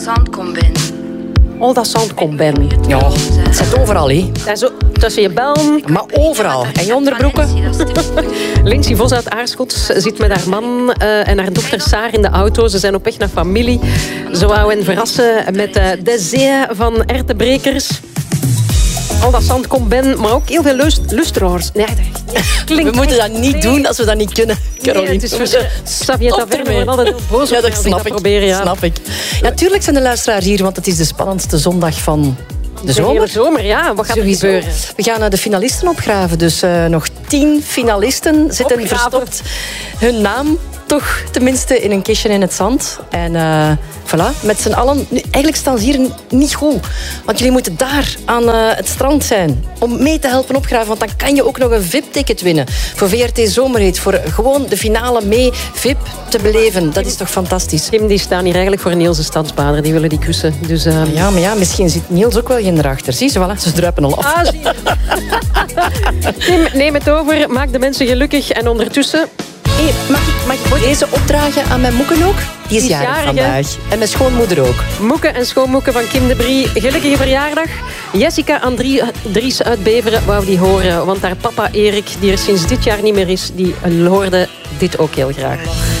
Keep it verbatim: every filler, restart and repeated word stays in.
Zandkomben. Al dat zandkomben. Ja, het zit overal, hè. Dat is zo tussen je bel. Maar overal. En je onderbroeken? Lindsay Vos uit Aarschot zit met haar man uh, en haar dochter Saar in de auto. Ze zijn op weg naar familie. Ze wou hen verrassen met uh, de zee van erwtenbrekers. Al dat zandkomben, maar ook heel veel lust, lustraars. Nee, we moeten dat niet doen als we dat niet kunnen, Caroline. Nee, het is voor Xavier Taverne wordt altijd heel boos. Ja, dat snap ik. Proberen, ja. snap ik. Ja, tuurlijk zijn de luisteraars hier, want het is de spannendste zondag van de zomer. De zomer, ja. Wat gaat er gebeuren? We gaan de finalisten opgraven. Dus uh, nog tien finalisten zitten opgraven. verstopt. Hun naam toch tenminste in een kistje in het zand. En uh, voilà, met z'n allen. Nu, eigenlijk staan ze hier niet goed. Want jullie moeten daar aan uh, het strand zijn om mee te helpen opgraven. Want dan kan je ook nog een V I P-ticket winnen. Voor V R T Zomerhit. Voor gewoon de finale mee V I P te beleven. Dat is toch fantastisch. Tim, die staan hier eigenlijk voor Niels de Stadsbader. Die willen die kussen. Dus, uh... ja, maar ja, misschien zit Niels ook wel geen erachter. Zie ze, voilà, ze druipen al af. Ah, zie je. Tim, neem het over. Maak de mensen gelukkig. En ondertussen... Hey, mag, ik, mag ik deze opdragen aan mijn moeken ook? Die is, is jarig, jarig vandaag. En mijn schoonmoeder ook. Moeken en schoonmoeken van Kim de Brie. Gelukkige verjaardag. Jessica Andries uit Beveren wou die horen. Want haar papa Erik, die er sinds dit jaar niet meer is, die hoorde dit ook heel graag.